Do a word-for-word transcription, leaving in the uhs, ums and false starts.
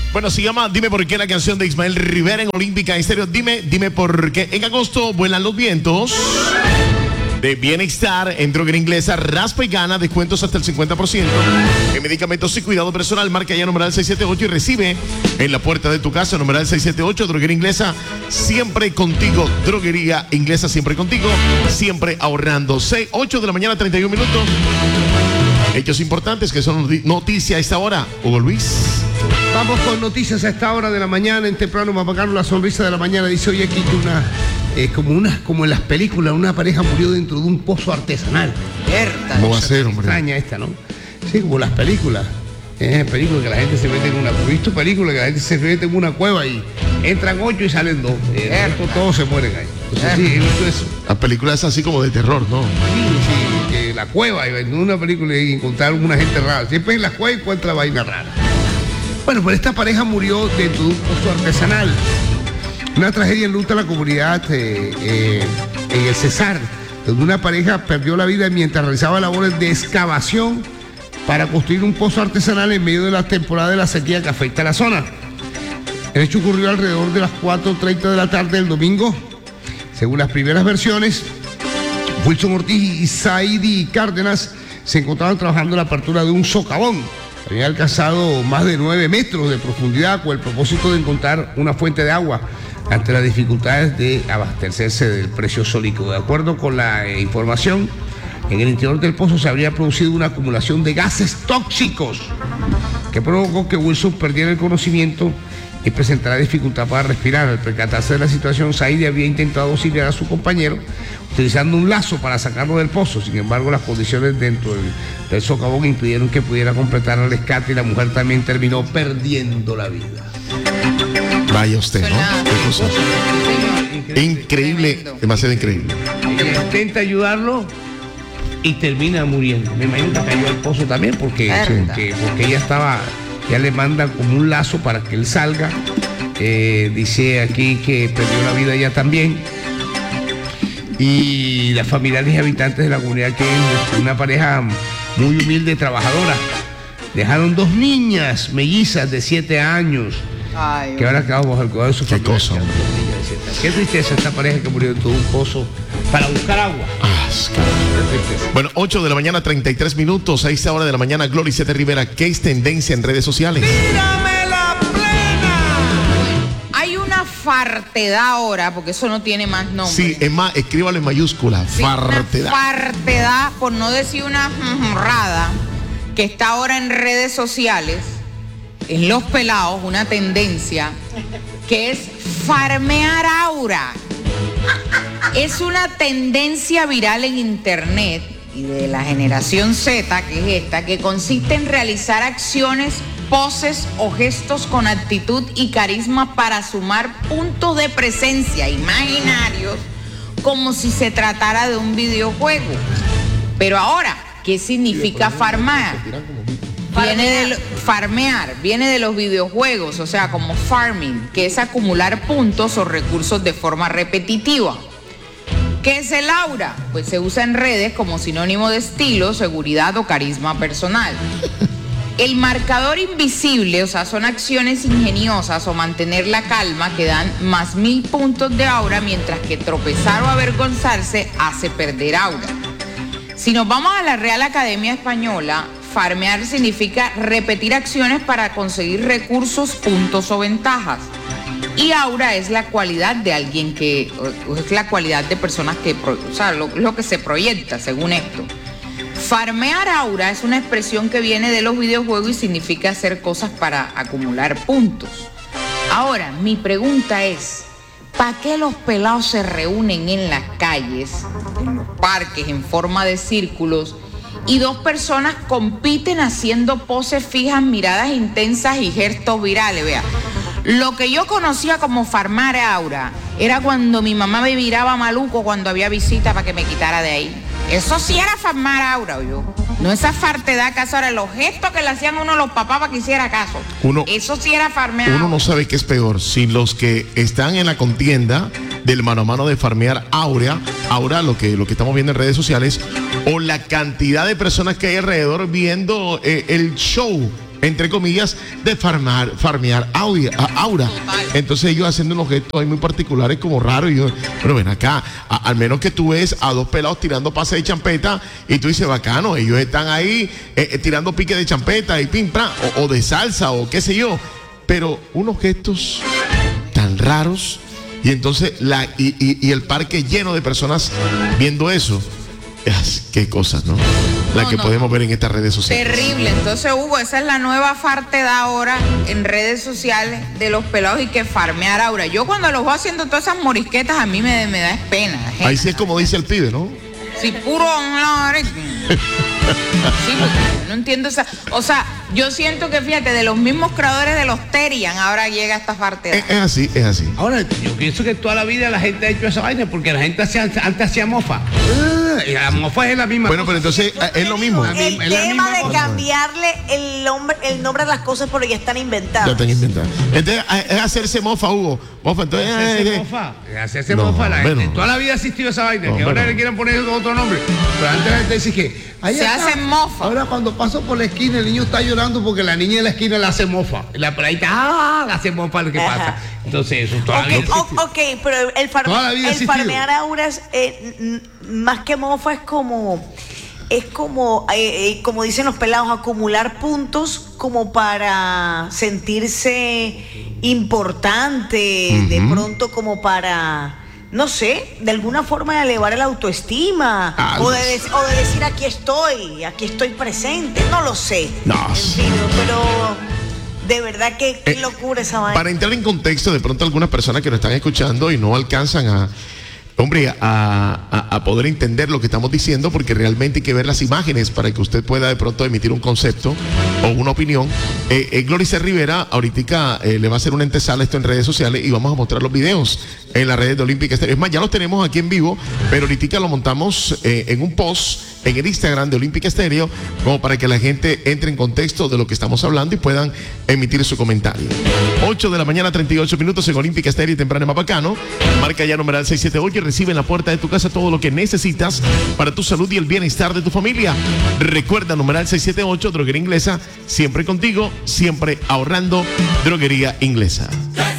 Bueno, se llama Dime por qué, la canción de Ismael Rivera en Olímpica Estéreo. Dime, dime por qué. En agosto vuelan los vientos de Bienestar en Droguería Inglesa. Raspa y gana, descuentos hasta el cincuenta por ciento. En medicamentos y cuidado personal, marca ya numeral seiscientos setenta y ocho y recibe en la puerta de tu casa numeral seiscientos setenta y ocho. Droguería Inglesa, siempre contigo. Droguería Inglesa, siempre contigo, siempre ahorrando. seis, ocho de la mañana, treinta y un minutos. Hechos importantes que son noticia a esta hora. Hugo Luis. Vamos con noticias a esta hora de la mañana. En temprano, Papá Carlos, la sonrisa de la mañana, dice hoy aquí que una, eh, como una, como en las películas, una pareja murió dentro de un pozo artesanal. ¿Cómo va a ser, hombre? Extraña esta, ¿no? Sí, como las películas. Eh, películas que la gente se mete en una. He visto películas que la gente se mete en una cueva y entran ocho y salen dos. Eh, todos se mueren ahí. Entonces, sí, he visto eso. La película es así como de terror, ¿no? Sí, sí, que la cueva, y en una película y encontraron una gente rara. Siempre en la cueva encuentra vaina rara. Bueno, pues esta pareja murió dentro de un pozo artesanal. Una tragedia enluta a la comunidad eh, eh, en el Cesar, donde una pareja perdió la vida mientras realizaba labores de excavación para construir un pozo artesanal en medio de la temporada de la sequía que afecta a la zona. El hecho ocurrió alrededor de las cuatro treinta de la tarde del domingo. Según las primeras versiones, Wilson Ortiz y Saidi Cárdenas se encontraban trabajando en la apertura de un socavón. Habían alcanzado más de nueve metros de profundidad con el propósito de encontrar una fuente de agua ante las dificultades de abastecerse del precioso líquido. De acuerdo con la eh, información, en el interior del pozo se habría producido una acumulación de gases tóxicos que provocó que Wilson perdiera el conocimiento y presentara dificultad para respirar. Al percatarse de la situación, Saidi había intentado auxiliar a su compañero utilizando un lazo para sacarlo del pozo. Sin embargo, las condiciones dentro del, del socavón impidieron que pudiera completar el rescate y la mujer también terminó perdiendo la vida. Vaya usted, ¿no? Qué cosa. Increíble, increíble, demasiado increíble. Ella intenta ayudarlo y termina muriendo. Me imagino que cayó al pozo también porque, porque, porque ella estaba, ya le mandan como un lazo para que él salga. Eh, dice aquí que perdió la vida ella también. Y las familiares y habitantes de la comunidad, que es una pareja muy humilde, trabajadora, dejaron dos niñas mellizas de siete años. Ay, que ahora quedado bajo el cuidado de sus familiares. Qué cosa. Qué tristeza esta pareja que murió en todo un pozo para buscar agua. Ah, bueno, ocho de la mañana, treinta y tres minutos. A esta hora de la mañana, Gloria Sete Rivera, ¿qué es tendencia en redes sociales? ¡Tírame la plena! Hay una fartedad ahora, porque eso no tiene más nombre. Sí, es más, escríbalo en mayúscula. Sí, fartedad. Una fartedad, por no decir una rada, que está ahora en redes sociales, en los pelados, una tendencia que es farmear aura. Es una tendencia viral en internet y de la generación Z, que es esta, que consiste en realizar acciones, poses o gestos con actitud y carisma para sumar puntos de presencia imaginarios como si se tratara de un videojuego. Pero ahora, ¿qué significa farmear? Viene de farmear, viene de los videojuegos, o sea, como farming, que es acumular puntos o recursos de forma repetitiva. ¿Qué es el aura? Pues se usa en redes como sinónimo de estilo, seguridad o carisma personal. El marcador invisible, o sea, son acciones ingeniosas o mantener la calma que dan más mil puntos de aura, mientras que tropezar o avergonzarse hace perder aura. Si nos vamos a la Real Academia Española, farmear significa repetir acciones para conseguir recursos, puntos o ventajas. Y aura es la cualidad de alguien que, es la cualidad de personas que, o sea, lo, lo que se proyecta según esto. Farmear aura es una expresión que viene de los videojuegos y significa hacer cosas para acumular puntos. Ahora, mi pregunta es, ¿para qué los pelados se reúnen en las calles, en los parques, en forma de círculos, y dos personas compiten haciendo poses fijas, miradas intensas y gestos virales? Vea, lo que yo conocía como farmar aura era cuando mi mamá me viraba maluco cuando había visita para que me quitara de ahí. Eso sí era farmar aura, ¿o yo? No esa fartedad que ahora los gestos que le hacían a uno los papás para que hiciera caso. Uno, Eso sí era farmear Uno aura. no sabe qué es peor, si los que están en la contienda del mano a mano de farmear aura, aura lo que, lo que estamos viendo en redes sociales, o la cantidad de personas que hay alrededor viendo eh, el show entre comillas, de farmar, farmear audia, a- aura. Entonces ellos haciendo unos gestos ahí muy particulares como raros. Y yo, pero ven acá, a- al menos que tú ves a dos pelados tirando pases de champeta y tú dices, bacano, ellos están ahí eh, eh, tirando pique de champeta y pim, pam, o, o de salsa o qué sé yo. Pero unos gestos tan raros y entonces la y, y- y el parque lleno de personas viendo eso. Es- qué cosas, ¿no? La No, que no. podemos ver en estas redes sociales. Terrible. Entonces, Hugo, esa es la nueva fartedad ahora en redes sociales de los pelados y que farmear aura. Yo cuando los voy haciendo todas esas morisquetas, a mí me, me da pena. Ahí sí es como dice el pibe, ¿no? Sí, puro. Sí, porque no entiendo esa. O sea, yo siento que, fíjate, de los mismos creadores de los Terian, ahora llega esta fartedad. Es, es así, es así. Ahora, yo pienso que toda la vida la gente ha hecho esa vaina porque la gente hacía, antes hacía mofa. Ah, y la mofa es la misma Bueno, pero cosa. entonces eh, es lo mismo. La El misma- es la tema misma de cosa. cambiarle el nombre, el nombre a las cosas porque ya están Ya inventadas. están inventando. Entonces eh, es hacerse mofa, Hugo. Mofa, entonces. eh, Hacerse eh, mofa. Hacerse No, mofa. La gente, bueno. toda la vida ha existido esa vaina. No, que ahora bueno. le quieren poner otro nombre. Pero antes la gente dice que. ahí Se está. hacen mofa. Ahora cuando paso por la esquina, el niño está llorando porque la niña de la esquina le hace mofa. La peladita, ah, le hace mofa lo que Ajá. pasa. Entonces, eso toda la vida Ok, ha existido. o- ok, pero el, farme- Toda la vida ha el existido. farmear auras, eh, n- más que mofa, es como, es como, eh, eh, como dicen los pelados, acumular puntos como para sentirse importante, de pronto como para, no sé, de alguna forma elevar el autoestima, Ah, o, no de, sé. dec- o de decir aquí estoy, aquí estoy presente, no lo sé. No. En fin, pero de verdad que qué Eh, locura esa vaina. Para entrar en contexto, de pronto algunas personas que nos están escuchando y no alcanzan a, hombre, a, a- a poder entender lo que estamos diciendo, porque realmente hay que ver las imágenes para que usted pueda de pronto emitir un concepto o una opinión. Eh, eh, Glorice Rivera ahorita eh, le va a hacer una antesala esto en redes sociales y vamos a mostrar los videos en las redes de Olímpica Estéreo. Es más, ya los tenemos aquí en vivo, pero ahorita lo montamos eh, en un post en el Instagram de Olímpica Estéreo, como para que la gente entre en contexto de lo que estamos hablando y puedan emitir su comentario. ocho de la mañana, treinta y ocho minutos en Olímpica Estéreo y temprano en Mapacano. Marca ya numeral seis siete ocho y recibe en la puerta de tu casa todo lo que necesitas para tu salud y el bienestar de tu familia. Recuerda, numeral seis siete ocho, Droguería Inglesa, siempre contigo, siempre ahorrando. Droguería Inglesa.